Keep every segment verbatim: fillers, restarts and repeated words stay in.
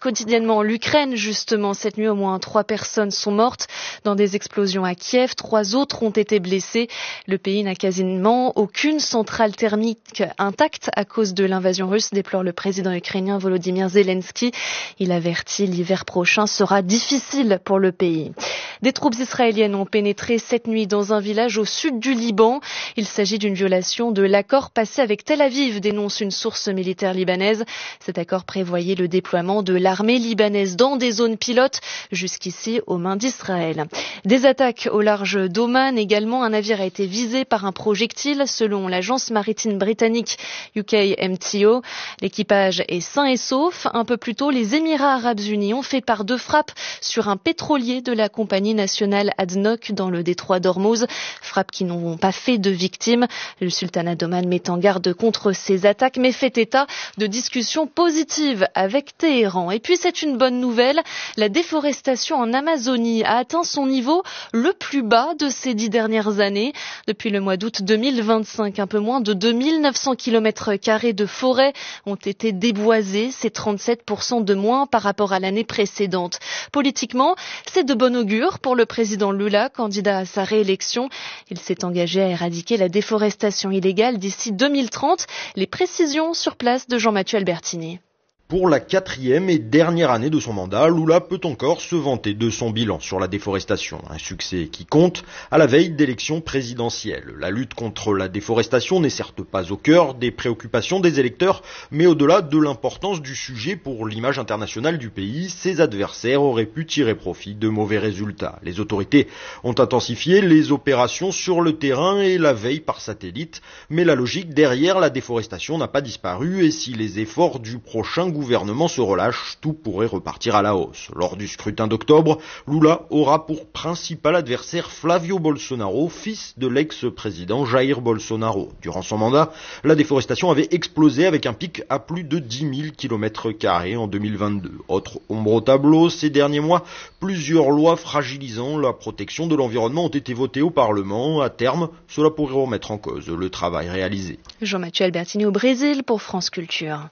quotidiennement l'Ukraine. Justement, cette nuit, au moins trois personnes sont mortes dans des explosions à Kiev. Trois autres ont été blessés. Le pays n'a quasiment aucune centrale thermique intacte à cause de l'invasion russe, déplore le président ukrainien Volodymyr Zelensky. Il avertit l'hiver prochain sera difficile pour le pays. Des troupes israéliennes ont pénétré cette nuit dans un village au sud du Liban. Il s'agit d'une violation de l'accord passé avec Tel Aviv, dénonce une source militaire libanaise. Cet accord prévoyait le déploiement de l'armée libanaise dans des zones pilotes, jusqu'ici aux mains d'Israël. Des attaques au large d'Oman également. Un navire a été visé par un projectile, selon l'agence maritime britannique U K M T O. L'équipage est sain et sauf. Un peu plus tôt, les Émirats arabes unis ont fait part de frappes sur un pétrolier de la compagnie nationale A D N O C dans le détroit d'Ormuz. Frappes qui n'ont pas fait de victimes. Le sultanat d'Oman met en garde contre ces attaques, mais fait état de discussions positives avec Téhéran. Et puis c'est une bonne nouvelle, la déforestation en Amazonie a atteint son niveau le plus bas de ces dix dernières années. Depuis le mois d'août deux mille vingt-cinq, un peu moins de deux mille neuf cents kilomètres carrés de forêt ont été déboisés. C'est trente-sept pour cent de moins par rapport à l'année précédente. Politiquement, c'est de bon augure pour le président Lula, candidat à sa réélection. Il s'est engagé à éradiquer la déforestation illégale d'ici deux mille trente. Les précisions sur place de Jean-Mathieu Albertini. Pour la quatrième et dernière année de son mandat, Lula peut encore se vanter de son bilan sur la déforestation. Un succès qui compte à la veille d'élections présidentielles. La lutte contre la déforestation n'est certes pas au cœur des préoccupations des électeurs, mais au-delà de l'importance du sujet pour l'image internationale du pays, ses adversaires auraient pu tirer profit de mauvais résultats. Les autorités ont intensifié les opérations sur le terrain et la veille par satellite, mais la logique derrière la déforestation n'a pas disparu et si les efforts du prochain gouvernement se relâche, tout pourrait repartir à la hausse. Lors du scrutin d'octobre, Lula aura pour principal adversaire Flavio Bolsonaro, fils de l'ex-président Jair Bolsonaro. Durant son mandat, la déforestation avait explosé avec un pic à plus de dix mille kilomètres carrés en deux mille vingt-deux. Autre ombre au tableau, ces derniers mois, plusieurs lois fragilisant la protection de l'environnement ont été votées au Parlement. À terme, cela pourrait remettre en cause le travail réalisé. Jean-Mathieu Albertini au Brésil pour France Culture.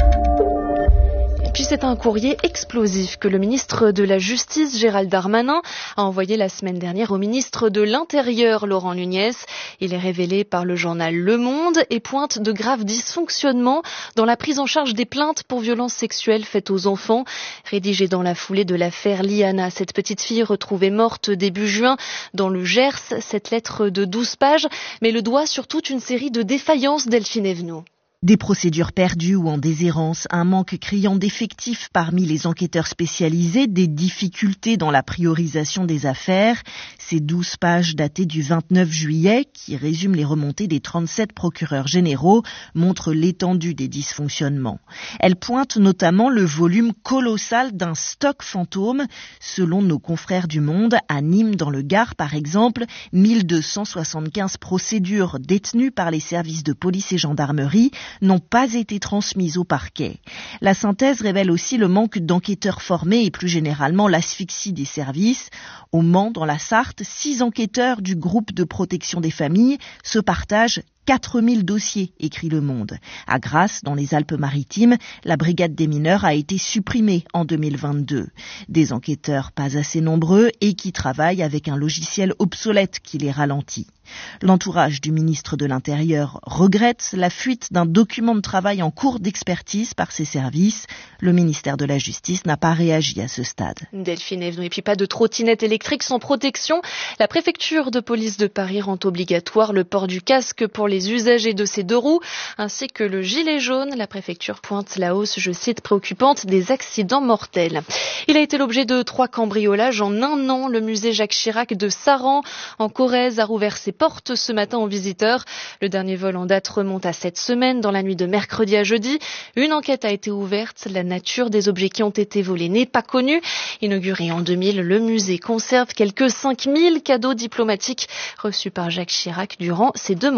Puis c'est un courrier explosif que le ministre de la Justice, Gérald Darmanin, a envoyé la semaine dernière au ministre de l'Intérieur, Laurent Nunez. Il est révélé par le journal Le Monde et pointe de graves dysfonctionnements dans la prise en charge des plaintes pour violences sexuelles faites aux enfants. Rédigé dans la foulée de l'affaire Liana, cette petite fille retrouvée morte début juin dans le Gers, cette lettre de douze pages met le doigt sur toute une série de défaillances Delphine Evenot. Des procédures perdues ou en déshérence, un manque criant d'effectifs parmi les enquêteurs spécialisés, des difficultés dans la priorisation des affaires. Ces douze pages datées du vingt-neuf juillet, qui résument les remontées des trente-sept procureurs généraux, montrent l'étendue des dysfonctionnements. Elles pointent notamment le volume colossal d'un stock fantôme. Selon nos confrères du Monde, à Nîmes dans le Gard par exemple, mille deux cent soixante-quinze procédures détenues par les services de police et gendarmerie n'ont pas été transmises au parquet. La synthèse révèle aussi le manque d'enquêteurs formés et plus généralement l'asphyxie des services. Au Mans, dans la Sarthe, six enquêteurs du groupe de protection des familles se partagent quatre mille dossiers, écrit Le Monde. À Grasse, dans les Alpes-Maritimes, la brigade des mineurs a été supprimée en deux mille vingt-deux. Des enquêteurs pas assez nombreux et qui travaillent avec un logiciel obsolète qui les ralentit. L'entourage du ministre de l'Intérieur regrette la fuite d'un document de travail en cours d'expertise par ses services. Le ministère de la Justice n'a pas réagi à ce stade. Delphine Evenot, et puis pas de trottinette électrique sans protection. La préfecture de police de Paris rend obligatoire le port du casque pour les usagers de ces deux roues, ainsi que le gilet jaune. La préfecture pointe la hausse, je cite, préoccupante des accidents mortels. Il a été l'objet de trois cambriolages en un an. Le musée Jacques Chirac de Saran, en Corrèze, a rouvert ses portes ce matin aux visiteurs. Le dernier vol en date remonte à cette semaine, dans la nuit de mercredi à jeudi. Une enquête a été ouverte. La nature des objets qui ont été volés n'est pas connue. Inauguré en deux mille, le musée conserve quelques cinq mille cadeaux diplomatiques reçus par Jacques Chirac durant ses deux mandats présidentiels.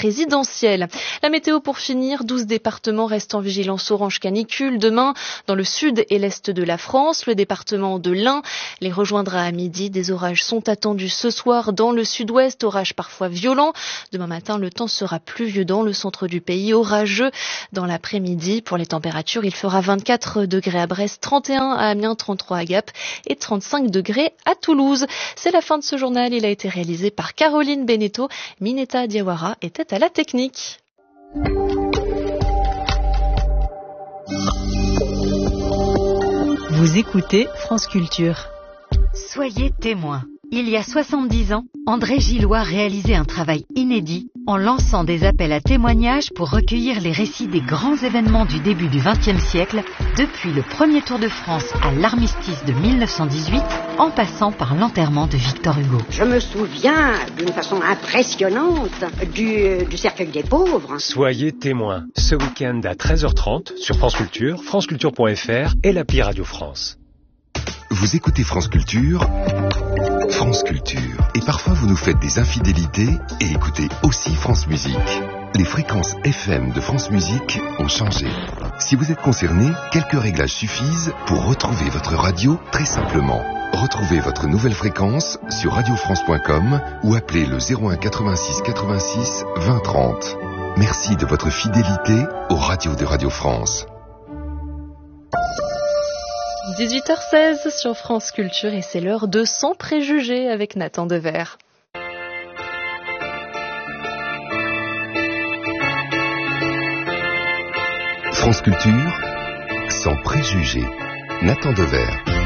présidentielle. La météo pour finir, douze départements restent en vigilance orange canicule. Demain, dans le sud et l'est de la France, le département de l'Ain les rejoindra à midi. Des orages sont attendus ce soir dans le sud-ouest, orages parfois violents. Demain matin, le temps sera pluvieux dans le centre du pays, orageux dans l'après-midi. Pour les températures, il fera vingt-quatre degrés à Brest, trente et un à Amiens, trente-trois à Gap et trente-cinq degrés à Toulouse. C'est la fin de ce journal. Il a été réalisé par Caroline Beneteau. Mineta Diawara était à la technique. Vous écoutez France Culture. Soyez témoins. Il y a soixante-dix ans, André Gillois réalisait un travail inédit en lançant des appels à témoignages pour recueillir les récits des grands événements du début du vingtième siècle, depuis le premier Tour de France à l'armistice de mille neuf cent dix-huit, en passant par l'enterrement de Victor Hugo. Je me souviens d'une façon impressionnante du, du cercueil des pauvres. Soyez témoins, ce week-end à treize heures trente sur France Culture, franceculture point f r et l'appli Radio France. Vous écoutez France Culture, France Culture. Et parfois vous nous faites des infidélités et écoutez aussi France Musique. Les fréquences F M de France Musique ont changé. Si vous êtes concerné, quelques réglages suffisent pour retrouver votre radio très simplement. Retrouvez votre nouvelle fréquence sur radio france point com ou appelez le zéro un quatre-vingt-six quatre-vingt-six vingt trente. Merci de votre fidélité aux radios de Radio France. dix-huit heures seize sur France Culture et c'est l'heure de Sans préjugés avec Nathan Dever. France Culture, Sans préjugés, Nathan Dever.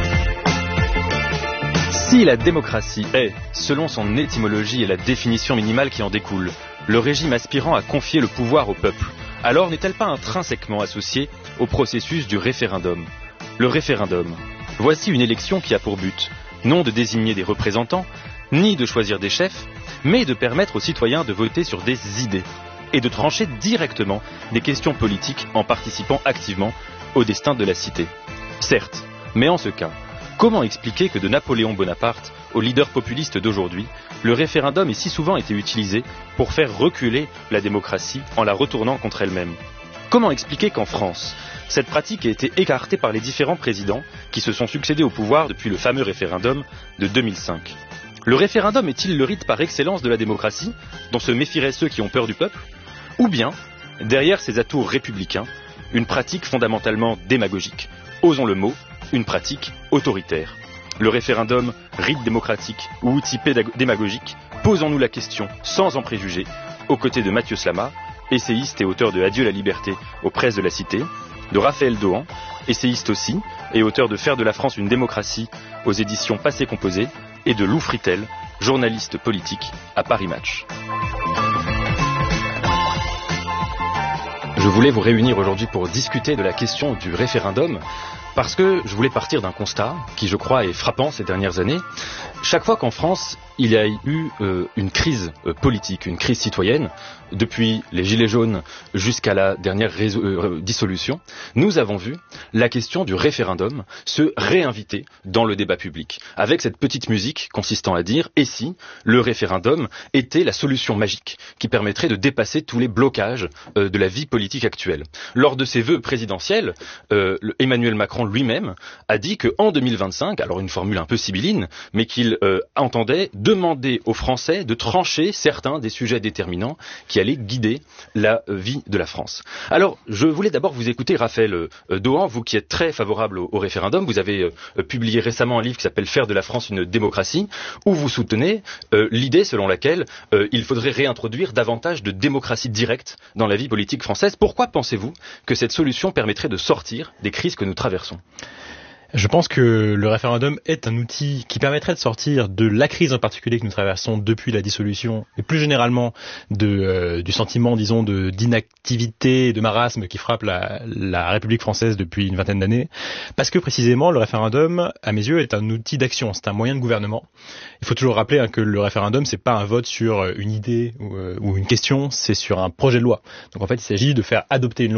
Si la démocratie est, selon son étymologie et la définition minimale qui en découle, le régime aspirant à confier le pouvoir au peuple, alors n'est-elle pas intrinsèquement associée au processus du référendum ? Le référendum. Voici une élection qui a pour but, non de désigner des représentants, ni de choisir des chefs, mais de permettre aux citoyens de voter sur des idées et de trancher directement des questions politiques en participant activement au destin de la cité. Certes, mais en ce cas, comment expliquer que de Napoléon Bonaparte au leader populiste d'aujourd'hui, le référendum ait si souvent été utilisé pour faire reculer la démocratie en la retournant contre elle-même ? Comment expliquer qu'en France, cette pratique a été écartée par les différents présidents qui se sont succédés au pouvoir depuis le fameux référendum de deux mille cinq ? Le référendum est-il le rite par excellence de la démocratie, dont se méfieraient ceux qui ont peur du peuple ? Ou bien, derrière ces atours républicains, une pratique fondamentalement démagogique, osons le mot, une pratique autoritaire ? Le référendum, rite démocratique ou outil pédag- démagogique, posons-nous la question, sans en préjuger, aux côtés de Mathieu Slama, essayiste et auteur de Adieu la liberté aux presses de la cité, de Raphaël Dohan, essayiste aussi, et auteur de Faire de la France une démocratie aux éditions Passé Composé, et de Lou Fritel, journaliste politique à Paris Match. Je voulais vous réunir aujourd'hui pour discuter de la question du référendum, parce que je voulais partir d'un constat qui, je crois, est frappant ces dernières années. Chaque fois qu'en France, il y a eu euh, une crise euh, politique, une crise citoyenne, depuis les Gilets jaunes jusqu'à la dernière résol- euh, dissolution, nous avons vu la question du référendum se réinviter dans le débat public, avec cette petite musique consistant à dire « et si le référendum était la solution magique qui permettrait de dépasser tous les blocages euh, de la vie politique actuelle ?» Lors de ses vœux présidentiels, euh, Emmanuel Macron lui-même a dit qu'en deux mille vingt-cinq, alors une formule un peu sibylline, mais qu'il euh, entendait demander aux Français de trancher certains des sujets déterminants qui allaient guider la euh, vie de la France. Alors, je voulais d'abord vous écouter, Raphaël euh, Dohan, vous qui êtes très favorable au, au référendum. Vous avez euh, publié récemment un livre qui s'appelle « Faire de la France une démocratie », où vous soutenez euh, l'idée selon laquelle euh, il faudrait réintroduire davantage de démocratie directe dans la vie politique française. Pourquoi pensez-vous que cette solution permettrait de sortir des crises que nous traversons ? Je pense que le référendum est un outil qui permettrait de sortir de la crise en particulier que nous traversons depuis la dissolution et plus généralement de, euh, du sentiment, disons, de, d'inactivité et de marasme qui frappe la, la République française depuis une vingtaine d'années. Parce que précisément, le référendum, à mes yeux, est un outil d'action, c'est un moyen de gouvernement. Il faut toujours rappeler hein, que le référendum, c'est pas un vote sur une idée ou, euh, ou une question, c'est sur un projet de loi. Donc en fait, il s'agit de faire adopter une loi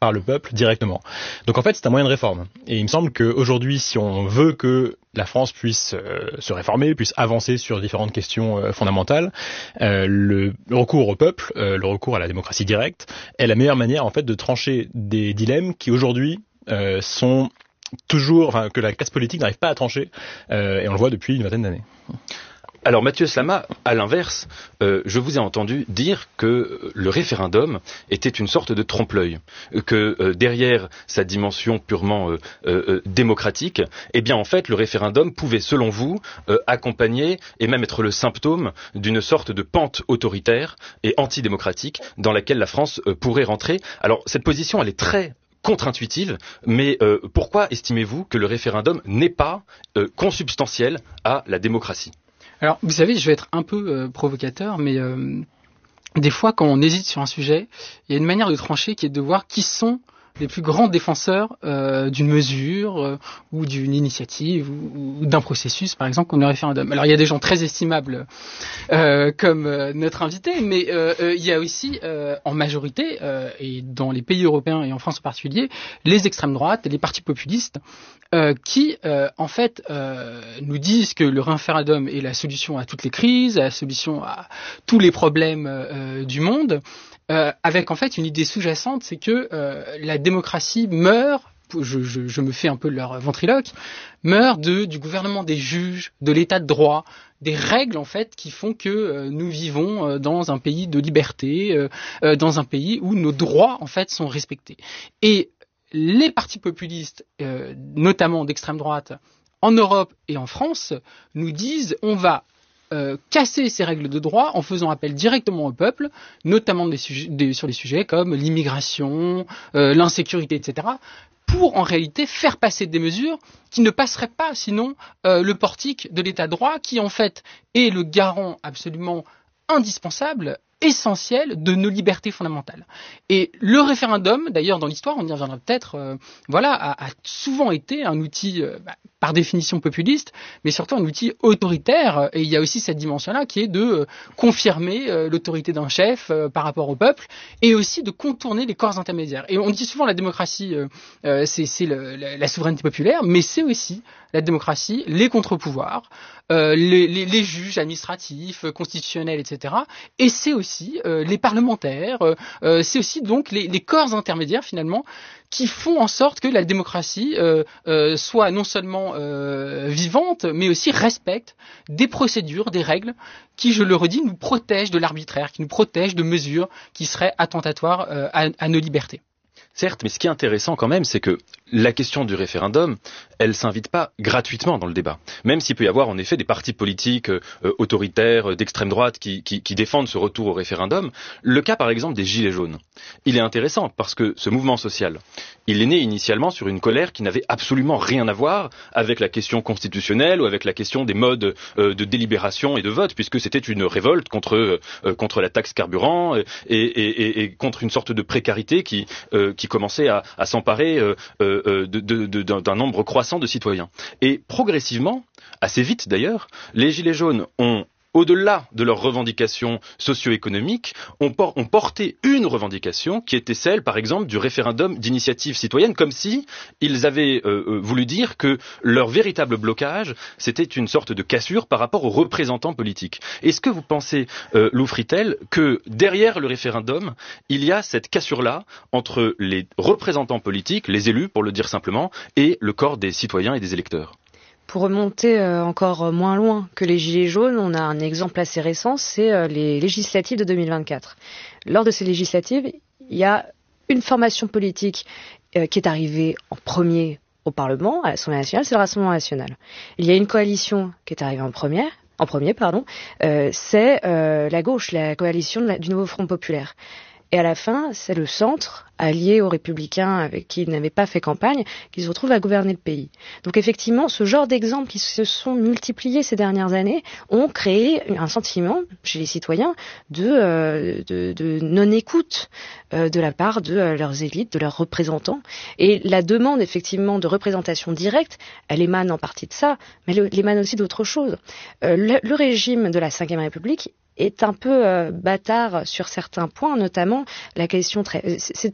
par le peuple directement. Donc en fait, c'est un moyen de réforme. Et il me semble qu'aujourd'hui, si on veut que la France puisse euh, se réformer, puisse avancer sur différentes questions euh, fondamentales, euh, le, le recours au peuple, euh, le recours à la démocratie directe, est la meilleure manière en fait de trancher des dilemmes qui aujourd'hui euh, sont toujours, enfin que la classe politique n'arrive pas à trancher, euh, et on le voit depuis une vingtaine d'années. Alors Mathieu Slama, à l'inverse, euh, je vous ai entendu dire que le référendum était une sorte de trompe-l'œil, que euh, derrière sa dimension purement euh, euh, démocratique, eh bien en fait le référendum pouvait selon vous euh, accompagner et même être le symptôme d'une sorte de pente autoritaire et antidémocratique dans laquelle la France euh, pourrait rentrer. Alors cette position elle est très contre-intuitive, mais euh, pourquoi estimez-vous que le référendum n'est pas euh, consubstantiel à la démocratie ? Alors, vous savez, je vais être un peu euh, provocateur, mais euh, des fois, quand on hésite sur un sujet, il y a une manière de trancher qui est de voir qui sont les plus grands défenseurs euh, d'une mesure euh, ou d'une initiative ou, ou d'un processus, par exemple, comme le référendum. Alors, il y a des gens très estimables euh, comme euh, notre invité, mais euh, euh, il y a aussi, euh, en majorité, euh, et dans les pays européens et en France en particulier, les extrêmes droites et les partis populistes euh, qui, euh, en fait, euh, nous disent que le référendum est la solution à toutes les crises, la solution à tous les problèmes euh, du monde. Euh, avec en fait une idée sous-jacente, c'est que euh, la démocratie meurt, je, je, je me fais un peu leur ventriloque, meurt de, du gouvernement des juges, de l'état de droit, des règles en fait qui font que euh, nous vivons euh, dans un pays de liberté, euh, euh, dans un pays où nos droits en fait sont respectés. Et les partis populistes, euh, notamment d'extrême droite, en Europe et en France, nous disent on va Euh, casser ces règles de droit en faisant appel directement au peuple, notamment des sujets, des, sur des sujets comme l'immigration, euh, l'insécurité, et cetera, pour en réalité faire passer des mesures qui ne passeraient pas sinon euh, le portique de l'état de droit, qui en fait est le garant absolument indispensable, essentiel de nos libertés fondamentales. Et le référendum, d'ailleurs dans l'histoire, on y reviendra peut-être, euh, voilà, a, a souvent été un outil euh, bah, par définition populiste, mais surtout un outil autoritaire. Et il y a aussi cette dimension-là qui est de euh, confirmer euh, l'autorité d'un chef euh, par rapport au peuple, et aussi de contourner les corps intermédiaires. Et on dit souvent la démocratie, euh, euh, c'est, c'est le, la, la souveraineté populaire, mais c'est aussi la démocratie, les contre-pouvoirs, euh, les, les, les juges administratifs, constitutionnels, et cetera. Et c'est aussi euh, les parlementaires, euh, c'est aussi donc les, les corps intermédiaires finalement qui font en sorte que la démocratie euh, euh, soit non seulement euh, vivante, mais aussi respecte des procédures, des règles qui, je le redis, nous protègent de l'arbitraire, qui nous protègent de mesures qui seraient attentatoires euh, à, à nos libertés. Certes, mais ce qui est intéressant quand même, c'est que la question du référendum, elle s'invite pas gratuitement dans le débat. Même s'il peut y avoir en effet des partis politiques euh, autoritaires, euh, d'extrême droite qui, qui, qui défendent ce retour au référendum, le cas par exemple des Gilets jaunes, il est intéressant parce que ce mouvement social, il est né initialement sur une colère qui n'avait absolument rien à voir avec la question constitutionnelle ou avec la question des modes euh, de délibération et de vote, puisque c'était une révolte contre, euh, contre la taxe carburant et, et, et, et contre une sorte de précarité qui, euh, qui commençait à, à s'emparer euh, euh, De, de, de, d'un nombre croissant de citoyens. Et progressivement, assez vite d'ailleurs, les Gilets jaunes ont, au-delà de leurs revendications socio-économiques, ont, por- ont porté une revendication qui était celle, par exemple, du référendum d'initiative citoyenne, comme si ils avaient euh, voulu dire que leur véritable blocage, c'était une sorte de cassure par rapport aux représentants politiques. Est-ce que vous pensez, euh, Lou Fritel, que derrière le référendum, il y a cette cassure-là entre les représentants politiques, les élus, pour le dire simplement, et le corps des citoyens et des électeurs ? Pour remonter euh, encore moins loin que les Gilets jaunes, on a un exemple assez récent, c'est euh, les législatives de deux mille vingt-quatre. Lors de ces législatives, il y a une formation politique euh, qui est arrivée en premier au Parlement, à l'Assemblée nationale, c'est le Rassemblement national. Il y a une coalition qui est arrivée en première, en premier, pardon, euh, c'est euh, la gauche, la coalition de la, du Nouveau Front Populaire. Et à la fin, c'est le centre, allié aux Républicains avec qui ils n'avaient pas fait campagne, qui se retrouvent à gouverner le pays. Donc effectivement, ce genre d'exemples qui se sont multipliés ces dernières années ont créé un sentiment chez les citoyens de, euh, de, de non-écoute euh, de la part de euh, leurs élites, de leurs représentants. Et la demande effectivement de représentation directe, elle émane en partie de ça, mais elle émane aussi d'autres choses. Euh, le, le régime de la cinquième République est un peu euh, bâtard sur certains points, notamment la question très... C'est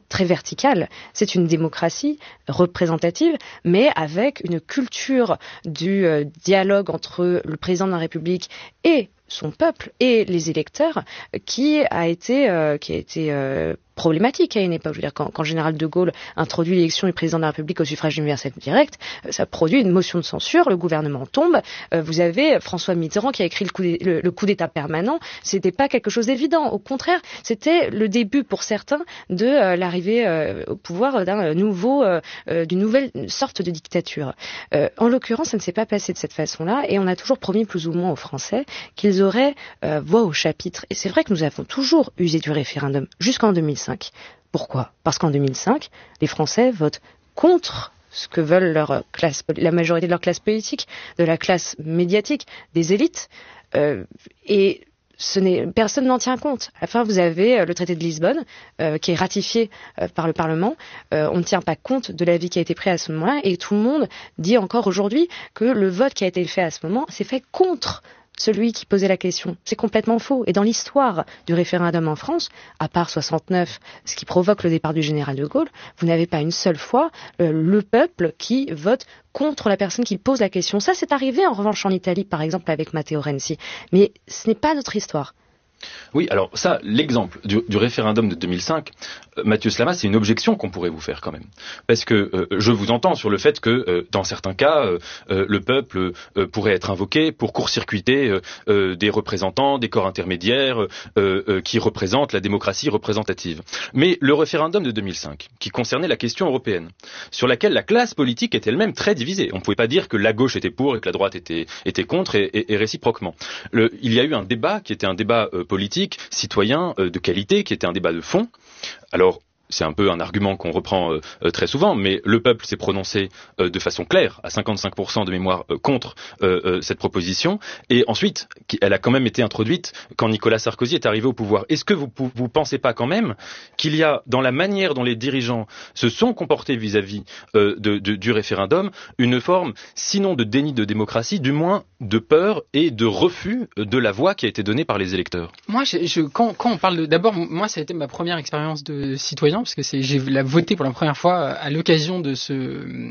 très verticale. C'est une démocratie représentative, mais avec une culture du euh, dialogue entre le président de la République et son peuple et les électeurs qui a été, euh, qui a été euh, problématique à une époque. Je veux dire, quand, quand le général de Gaulle introduit l'élection du président de la République au suffrage universel direct, ça produit une motion de censure, le gouvernement tombe. Euh, vous avez François Mitterrand qui a écrit le coup, le, le coup d'État permanent. C'était pas quelque chose d'évident. Au contraire, c'était le début pour certains de euh, l'arrivée euh, au pouvoir d'un nouveau, euh, d'une nouvelle sorte de dictature. Euh, en l'occurrence, ça ne s'est pas passé de cette façon-là, et on a toujours promis plus ou moins aux Français qu'ils auraient euh, voix au chapitre. Et c'est vrai que nous avons toujours usé du référendum jusqu'en deux mille cinq. Pourquoi ? Parce qu'en deux mille cinq, les Français votent contre ce que veulent leur classe, la majorité de leur classe politique, de la classe médiatique, des élites. Euh, et ce n'est, personne n'en tient compte. À la fin, vous avez le traité de Lisbonne euh, qui est ratifié euh, par le Parlement. Euh, on ne tient pas compte de l'avis qui a été pris à ce moment-là. Et tout le monde dit encore aujourd'hui que le vote qui a été fait à ce moment s'est fait contre celui qui posait la question. C'est complètement faux. Et dans l'histoire du référendum en France, à part soixante-neuf, ce qui provoque le départ du général de Gaulle, vous n'avez pas une seule fois euh, le peuple qui vote contre la personne qui pose la question. Ça, c'est arrivé en revanche en Italie, par exemple, avec Matteo Renzi. Mais ce n'est pas notre histoire. Oui, alors ça, l'exemple du, du référendum de deux mille cinq, euh, Mathieu Slama, c'est une objection qu'on pourrait vous faire quand même. Parce que euh, je vous entends sur le fait que euh, dans certains cas, euh, euh, le peuple euh, pourrait être invoqué pour court-circuiter euh, euh, des représentants, des corps intermédiaires euh, euh, qui représentent la démocratie représentative. Mais le référendum de deux mille cinq, qui concernait la question européenne, sur laquelle la classe politique est elle-même très divisée. On ne pouvait pas dire que la gauche était pour et que la droite était, était contre et, et, et réciproquement. Le, il y a eu un débat qui était un débat euh, politique, citoyen, euh, de qualité, qui était un débat de fond. Alors, c'est un peu un argument qu'on reprend euh, euh, très souvent, mais le peuple s'est prononcé euh, de façon claire, à cinquante-cinq pour cent de mémoire, euh, contre euh, euh, cette proposition. Et ensuite, elle a quand même été introduite quand Nicolas Sarkozy est arrivé au pouvoir. Est-ce que vous vous pensez pas quand même qu'il y a, dans la manière dont les dirigeants se sont comportés vis-à-vis euh, de, de, du référendum, une forme, sinon de déni de démocratie, du moins de peur et de refus de la voix qui a été donnée par les électeurs? Moi, je, je, quand, quand on parle de... D'abord, moi, ça a été ma première expérience de citoyen, parce que c'est, j'ai voté pour la première fois à l'occasion de ce,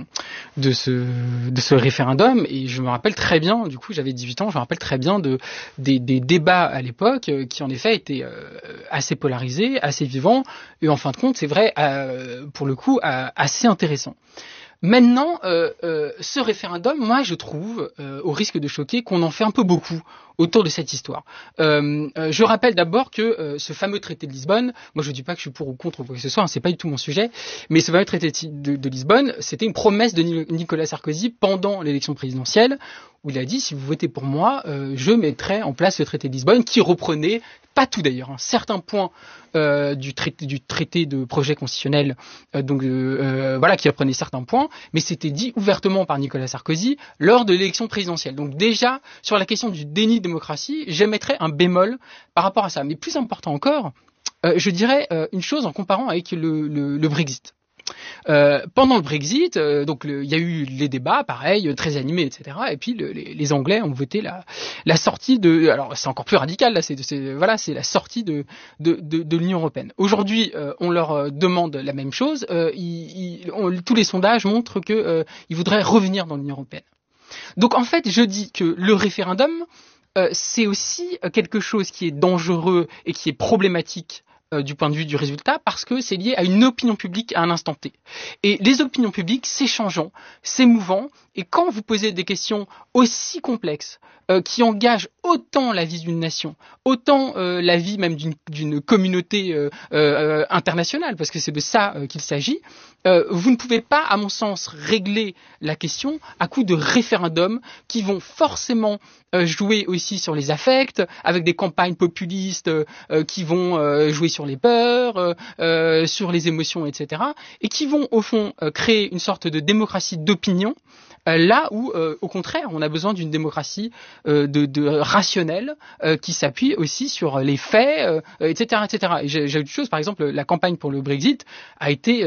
de ce, de ce référendum, et je me rappelle très bien, du coup j'avais dix-huit ans, je me rappelle très bien de, des, des débats à l'époque qui en effet étaient assez polarisés, assez vivants, et en fin de compte c'est vrai, euh, pour le coup, euh, assez intéressant. Maintenant, euh, euh, ce référendum, moi je trouve, euh, au risque de choquer, qu'on en fait un peu beaucoup autour de cette histoire. Euh, euh, je rappelle d'abord que euh, ce fameux traité de Lisbonne, moi je ne dis pas que je suis pour ou contre ou quoi que ce soit, hein, c'est pas du tout mon sujet, mais ce fameux traité de, de Lisbonne, c'était une promesse de Nicolas Sarkozy pendant l'élection présidentielle, où il a dit, si vous votez pour moi, euh, je mettrai en place le traité de Lisbonne, qui reprenait, pas tout d'ailleurs, hein, certains points euh, du, traité, du traité de projet constitutionnel, euh, donc euh, voilà, qui reprenait certains points, mais c'était dit ouvertement par Nicolas Sarkozy lors de l'élection présidentielle. Donc déjà, sur la question du déni de démocratie, j'émettrais un bémol par rapport à ça. Mais plus important encore, euh, je dirais euh, une chose en comparant avec le, le, le Brexit. Euh, pendant le Brexit, euh, donc il y a eu les débats, pareil, très animés, et cetera. Et puis le, les, les Anglais ont voté la, la sortie de, alors c'est encore plus radical là, c'est, c'est voilà, c'est la sortie de de, de, de l'Union européenne. Aujourd'hui, euh, on leur demande la même chose. Euh, ils, ils, on, tous les sondages montrent que euh, ils voudraient revenir dans l'Union européenne. Donc en fait, je dis que le référendum, euh, c'est aussi quelque chose qui est dangereux et qui est problématique euh, du point de vue du résultat, parce que c'est lié à une opinion publique à un instant T. Et les opinions publiques, c'est changeant, c'est mouvant, et quand vous posez des questions aussi complexes, euh, qui engagent autant la vie d'une nation, autant euh, la vie même d'une, d'une communauté euh, euh, internationale, parce que c'est de ça euh, qu'il s'agit, euh, vous ne pouvez pas, à mon sens, régler la question à coup de référendums qui vont forcément euh, jouer aussi sur les affects, avec des campagnes populistes euh, qui vont euh, jouer sur les peurs, euh, euh, sur les émotions, et cetera, et qui vont, au fond, euh, créer une sorte de démocratie d'opinion, là où, euh, au contraire, on a besoin d'une démocratie euh, de, de rationnelle euh, qui s'appuie aussi sur les faits, euh, et cetera, et cetera. Et j'ai, j'ai autre chose, par exemple, la campagne pour le Brexit a été euh,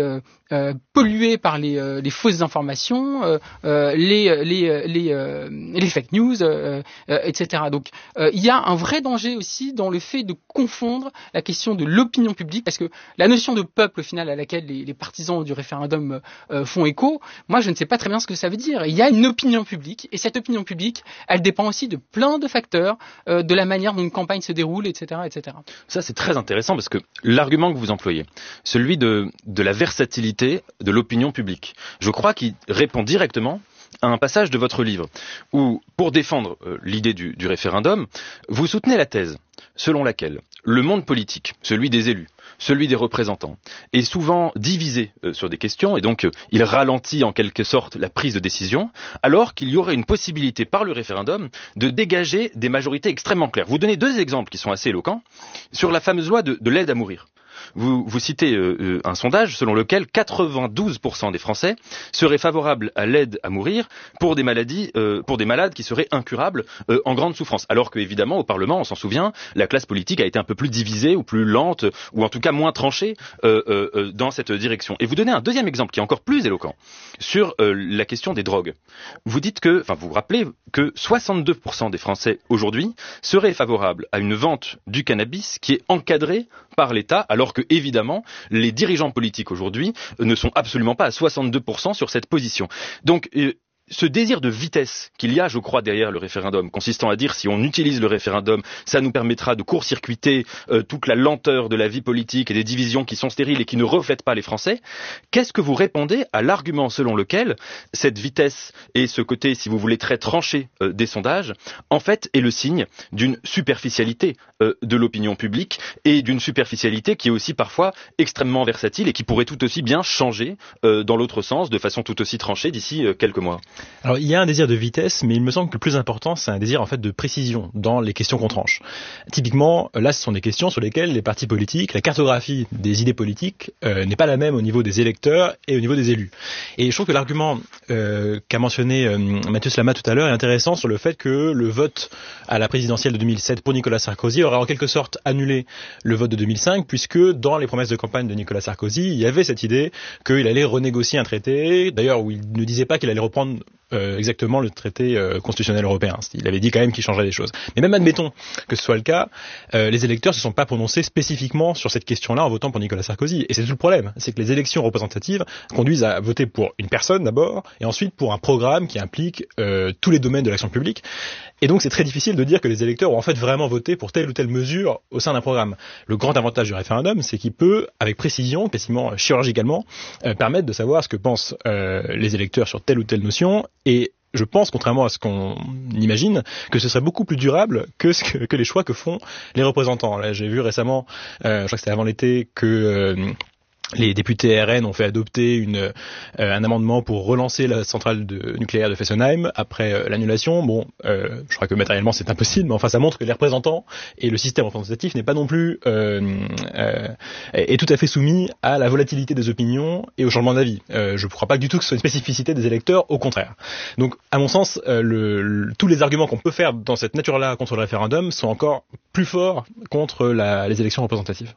euh, pollué par les, euh, les fausses informations, euh, euh, les, les, les, euh, les fake news, euh, euh, et cetera. Donc euh, il y a un vrai danger aussi dans le fait de confondre la question de l'opinion publique, parce que la notion de peuple, au final, à laquelle les, les partisans du référendum euh, font écho, moi je ne sais pas très bien ce que ça veut dire. Il y a une opinion publique, et cette opinion publique, elle dépend aussi de plein de facteurs, euh, de la manière dont une campagne se déroule, et cetera, et cetera. Ça, c'est très intéressant parce que l'argument que vous employez, celui de, de la versatilité de l'opinion publique, je crois qu'il répond directement à un passage de votre livre où, pour défendre euh, l'idée du, du référendum, vous soutenez la thèse selon laquelle le monde politique, celui des élus, celui des représentants, est souvent divisé euh, sur des questions et donc euh, il ralentit en quelque sorte la prise de décision, alors qu'il y aurait une possibilité par le référendum de dégager des majorités extrêmement claires. Vous donnez deux exemples qui sont assez éloquents sur la fameuse loi de, de l'aide à mourir. Vous, vous citez euh, un sondage selon lequel quatre-vingt-douze pour cent des Français seraient favorables à l'aide à mourir pour des maladies, euh, pour des malades qui seraient incurables euh, en grande souffrance. Alors qu'évidemment, au Parlement, on s'en souvient, la classe politique a été un peu plus divisée ou plus lente ou en tout cas moins tranchée euh, euh, dans cette direction. Et vous donnez un deuxième exemple qui est encore plus éloquent sur euh, la question des drogues. Vous dites que, enfin, vous vous rappelez que soixante-deux pour cent des Français aujourd'hui seraient favorables à une vente du cannabis qui est encadrée par l'État, alors que évidemment les dirigeants politiques aujourd'hui ne sont absolument pas à soixante-deux pour cent sur cette position. Donc euh, ce désir de vitesse qu'il y a, je crois, derrière le référendum, consistant à dire si on utilise le référendum, ça nous permettra de court-circuiter euh, toute la lenteur de la vie politique et des divisions qui sont stériles et qui ne reflètent pas les Français. Qu'est-ce que vous répondez à l'argument selon lequel cette vitesse et ce côté, si vous voulez, très tranché euh, des sondages, en fait, est le signe d'une superficialité euh, de l'opinion publique et d'une superficialité qui est aussi parfois extrêmement versatile et qui pourrait tout aussi bien changer euh, dans l'autre sens de façon tout aussi tranchée d'ici euh, quelques mois? Alors il y a un désir de vitesse, mais il me semble que le plus important, c'est un désir en fait de précision dans les questions qu'on tranche. Typiquement, là, ce sont des questions sur lesquelles les partis politiques, la cartographie des idées politiques euh, n'est pas la même au niveau des électeurs et au niveau des élus. Et je trouve que l'argument euh, qu'a mentionné euh, Mathieu Slama tout à l'heure est intéressant sur le fait que le vote à la présidentielle de deux mille sept pour Nicolas Sarkozy aurait en quelque sorte annulé le vote de deux mille cinq, puisque dans les promesses de campagne de Nicolas Sarkozy, il y avait cette idée qu'il allait renégocier un traité, d'ailleurs où il ne disait pas qu'il allait reprendre Euh, exactement le traité euh, constitutionnel européen. Il avait dit quand même qu'il changerait des choses. Mais même admettons que ce soit le cas, euh, les électeurs se sont pas prononcés spécifiquement sur cette question-là en votant pour Nicolas Sarkozy. Et c'est tout le problème, c'est que les élections représentatives conduisent à voter pour une personne d'abord, et ensuite pour un programme qui implique euh, tous les domaines de l'action publique. Et donc c'est très difficile de dire que les électeurs ont en fait vraiment voté pour telle ou telle mesure au sein d'un programme. Le grand avantage du référendum, c'est qu'il peut, avec précision, quasiment chirurgicalement, euh, permettre de savoir ce que pensent euh, les électeurs sur telle ou telle notion. Et je pense, contrairement à ce qu'on imagine, que ce serait beaucoup plus durable que, ce que, que les choix que font les représentants. Là, j'ai vu récemment, euh, je crois que c'était avant l'été, que euh, les députés R N ont fait adopter une, euh, un amendement pour relancer la centrale de, nucléaire de Fessenheim après euh, l'annulation. Bon, euh, je crois que matériellement c'est impossible, mais enfin ça montre que les représentants et le système représentatif n'est pas non plus euh, euh, est tout à fait soumis à la volatilité des opinions et au changement d'avis. Euh, je ne crois pas du tout que ce soit une spécificité des électeurs, au contraire. Donc, à mon sens, euh, le, le, tous les arguments qu'on peut faire dans cette nature-là contre le référendum sont encore plus forts contre la, les élections représentatives.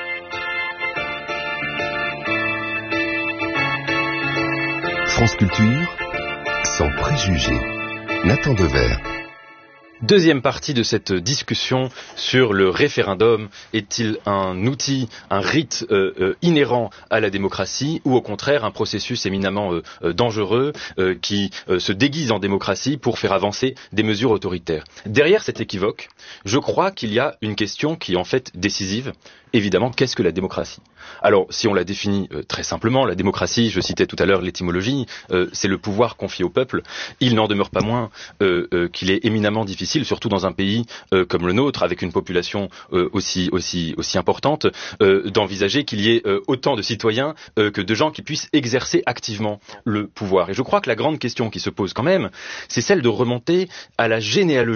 France Culture, sans préjugés. Nathan Devers. Deuxième partie de cette discussion sur le référendum. Est-il un outil, un rite euh, euh, inhérent à la démocratie ou au contraire un processus éminemment euh, euh, dangereux euh, qui euh, se déguise en démocratie pour faire avancer des mesures autoritaires? Derrière cet équivoque, je crois qu'il y a une question qui est en fait décisive. Évidemment, qu'est-ce que la démocratie? Alors, si on la définit euh, très simplement, la démocratie, je citais tout à l'heure l'étymologie, euh, c'est le pouvoir confié au peuple. Il n'en demeure pas moins euh, euh, qu'il est éminemment difficile, surtout dans un pays euh, comme le nôtre, avec une population euh, aussi aussi aussi importante, euh, d'envisager qu'il y ait euh, autant de citoyens euh, que de gens qui puissent exercer activement le pouvoir. Et je crois que la grande question qui se pose quand même, c'est celle de remonter à la généalogie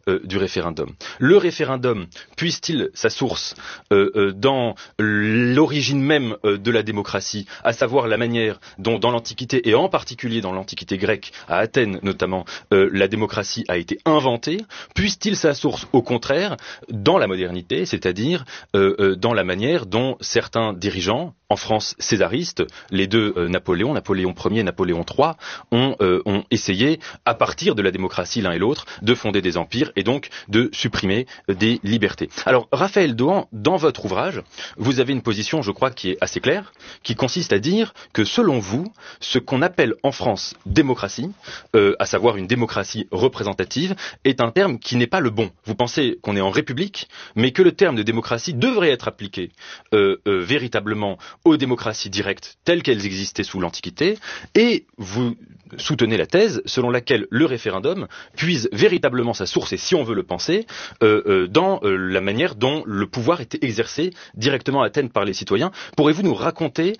euh, du référendum. Le référendum, puise-t-il sa source euh, euh, dans l'origine même euh, de la démocratie, à savoir la manière dont dans l'Antiquité, et en particulier dans l'Antiquité grecque, à Athènes notamment, euh, la démocratie a été inventée? Puise-t-il sa source, au contraire, dans la modernité, c'est-à-dire euh, euh, dans la manière dont certains dirigeants, en France césaristes, les deux euh, Napoléon, Napoléon Ier et Napoléon trois, ont, euh, ont essayé, à partir de la démocratie l'un et l'autre, de fonder des empires et donc de supprimer euh, des libertés. Alors, Raphaël Dohan, dans votre ouvrage, vous avez une position, je crois, qui est assez claire, qui consiste à dire que, selon vous, ce qu'on appelle en France démocratie, euh, à savoir une démocratie représentative, est un terme qui n'est pas le bon. Vous pensez qu'on est en République, mais que le terme de démocratie devrait être appliqué euh, euh, véritablement aux démocraties directes telles qu'elles existaient sous l'Antiquité, et vous soutenez la thèse selon laquelle le référendum puise véritablement sa source, et si on veut le penser, euh, euh, dans euh, la manière dont le pouvoir était exercé directement à Athènes par les citoyens. Pourrez-vous nous raconter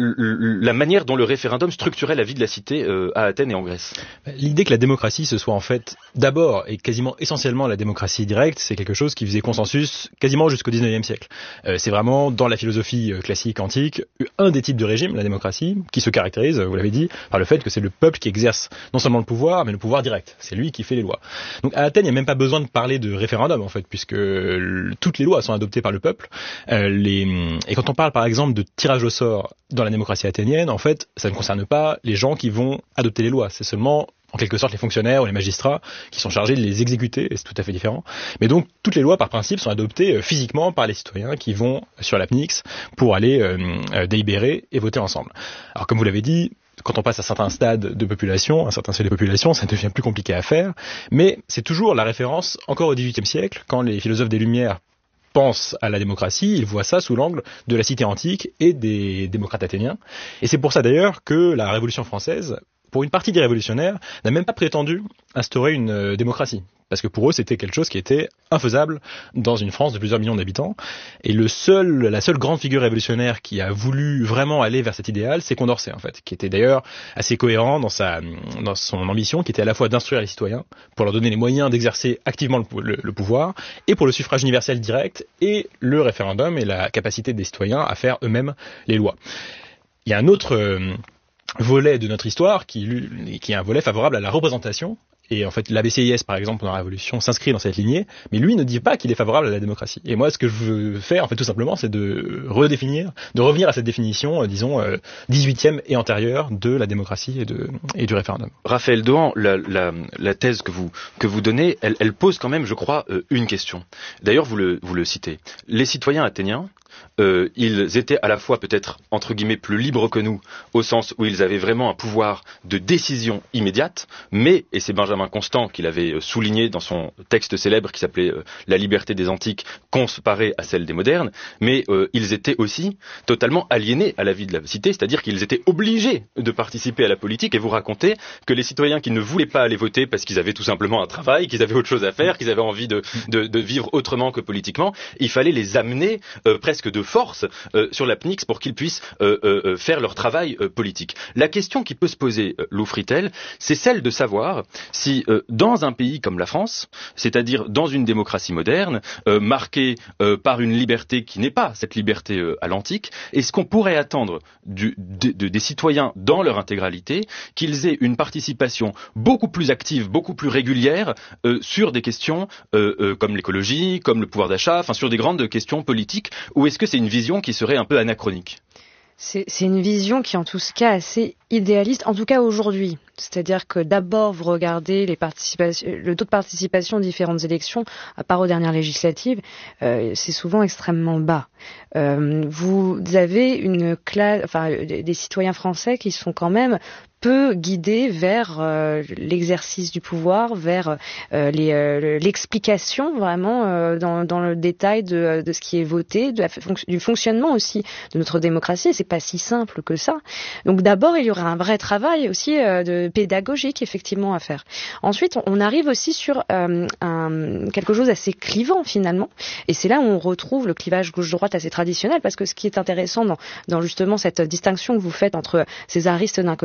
la manière dont le référendum structurait la vie de la cité euh, à Athènes et en Grèce? L'idée que la démocratie, ce soit en fait d'abord et quasiment essentiellement la démocratie directe, c'est quelque chose qui faisait consensus quasiment jusqu'au dix-neuvième siècle. Euh, c'est vraiment dans la philosophie euh, classique antique un des types de régime, la démocratie, qui se caractérise, vous l'avez dit, par le fait que c'est le peuple qui exerce non seulement le pouvoir, mais le pouvoir direct. C'est lui qui fait les lois. Donc à Athènes, il n'y a même pas besoin de parler de référendum en fait, puisque euh, toutes les lois sont adoptées par le peuple. Euh, les... Et quand on parle par exemple de tirage au sort dans la démocratie athénienne, en fait, ça ne concerne pas les gens qui vont adopter les lois. C'est seulement en quelque sorte les fonctionnaires ou les magistrats qui sont chargés de les exécuter, et c'est tout à fait différent. Mais donc toutes les lois par principe sont adoptées euh, physiquement par les citoyens qui vont sur l'Apnix pour aller euh, euh, délibérer et voter ensemble. Alors comme vous l'avez dit, quand on passe à certains stades de population, un certain seuil de population, ça devient plus compliqué à faire, mais c'est toujours la référence encore au dix-huitième siècle, quand les philosophes des Lumières pensent à la démocratie, ils voient ça sous l'angle de la cité antique et des démocrates athéniens. Et c'est pour ça d'ailleurs que la Révolution française, pour une partie des révolutionnaires, n'a même pas prétendu instaurer une euh, démocratie. Parce que pour eux, c'était quelque chose qui était infaisable dans une France de plusieurs millions d'habitants. Et le seul, la seule grande figure révolutionnaire qui a voulu vraiment aller vers cet idéal, c'est Condorcet, en fait, qui était d'ailleurs assez cohérent dans sa, dans son ambition, qui était à la fois d'instruire les citoyens, pour leur donner les moyens d'exercer activement le, le, le pouvoir, et pour le suffrage universel direct, et le référendum, et la capacité des citoyens à faire eux-mêmes les lois. Il y a un autre euh, volet de notre histoire qui, qui est un volet favorable à la représentation. Et en fait, l'A B C I S, par exemple, dans la Révolution, s'inscrit dans cette lignée, mais lui ne dit pas qu'il est favorable à la démocratie. Et moi, ce que je veux faire, en fait, tout simplement, c'est de redéfinir, de revenir à cette définition, euh, disons, euh, dix-huitième et antérieure de la démocratie et, de, et du référendum. Raphaël Dohan, la, la, la thèse que vous, que vous donnez, elle, elle pose quand même, je crois, euh, une question. D'ailleurs, vous le, vous le citez. Les citoyens athéniens, Euh, ils étaient à la fois peut-être entre guillemets plus libres que nous, au sens où ils avaient vraiment un pouvoir de décision immédiate, mais, et c'est Benjamin Constant qui l'avait souligné dans son texte célèbre qui s'appelait euh, La liberté des antiques comparée à celle des modernes, mais euh, ils étaient aussi totalement aliénés à la vie de la cité, c'est-à-dire qu'ils étaient obligés de participer à la politique, et vous racontez que les citoyens qui ne voulaient pas aller voter parce qu'ils avaient tout simplement un travail, qu'ils avaient autre chose à faire, qu'ils avaient envie de, de, de vivre autrement que politiquement, il fallait les amener euh, presque de force euh, sur l'Apnix pour qu'ils puissent euh, euh, faire leur travail euh, politique. La question qui peut se poser, euh, Lou Fritel, c'est celle de savoir si euh, dans un pays comme la France, c'est-à-dire dans une démocratie moderne, euh, marquée euh, par une liberté qui n'est pas cette liberté euh, à l'antique, est-ce qu'on pourrait attendre du, de, de, des citoyens dans leur intégralité qu'ils aient une participation beaucoup plus active, beaucoup plus régulière euh, sur des questions euh, euh, comme l'écologie, comme le pouvoir d'achat, enfin sur des grandes questions politiques, ou est-ce que c'est une vision qui serait un peu anachronique? C'est, c'est une vision qui, en tout cas, assez idéaliste, en tout cas aujourd'hui. C'est-à-dire que d'abord, vous regardez les participations, le taux de participation aux différentes élections, à part aux dernières législatives, euh, c'est souvent extrêmement bas. Euh, vous avez une classe, enfin, des citoyens français qui sont quand même peu guidés vers euh, l'exercice du pouvoir, vers euh, les, euh, l'explication vraiment euh, dans, dans le détail de, de ce qui est voté, de la, du fonctionnement aussi de notre démocratie. C'est pas si simple que ça. Donc d'abord, il y aura un vrai travail aussi euh, de pédagogique effectivement à faire. Ensuite, on arrive aussi sur euh, un, quelque chose assez clivant finalement, et c'est là où on retrouve le clivage gauche-droite assez traditionnel, parce que ce qui est intéressant dans, dans justement cette distinction que vous faites entre césariste d'un côté et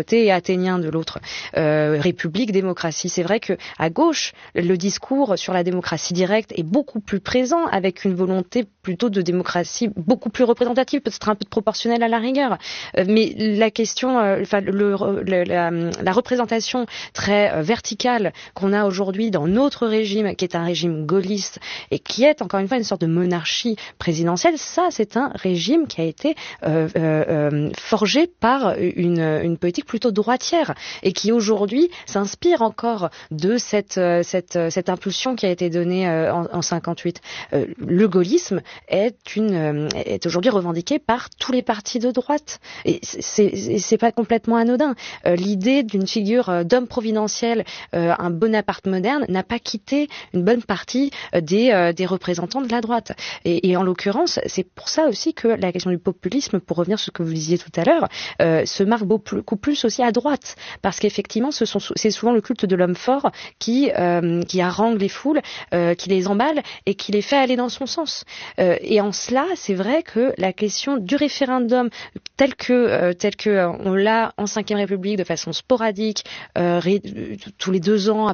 athénien, de l'autre euh, république, démocratie. C'est vrai que à gauche, le discours sur la démocratie directe est beaucoup plus présent, avec une volonté plutôt de démocratie beaucoup plus représentative, peut-être un peu de proportionnelle à la rigueur. Euh, mais la question, euh, enfin le, le, la, la représentation très euh, verticale qu'on a aujourd'hui dans notre régime, qui est un régime gaulliste et qui est encore une fois une sorte de monarchie présidentielle, ça c'est un régime qui a été euh, euh, forgé par une, une politique plutôt droitière et qui aujourd'hui s'inspire encore de cette, cette, cette impulsion qui a été donnée en, en cinquante-huit. Euh, le gaullisme est, une, est aujourd'hui revendiqué par tous les partis de droite et c'est, c'est pas complètement anodin. Euh, l'idée d'une figure d'homme providentiel, euh, un Bonaparte moderne, n'a pas quitté une bonne partie des, euh, des représentants de la droite. Et, et en l'occurrence, c'est pour ça aussi que la question du populisme, pour revenir sur ce que vous disiez tout à l'heure, euh, se marque beaucoup plus aussi à droite, parce qu'effectivement, ce sont, c'est souvent le culte de l'homme fort qui, euh, qui harangue les foules, euh, qui les emballe et qui les fait aller dans son sens. Euh, et en cela, c'est vrai que la question du référendum, tel que, euh, tel que euh, on l'a en cinquième République de façon sporadique, euh, ré, tous les deux ans,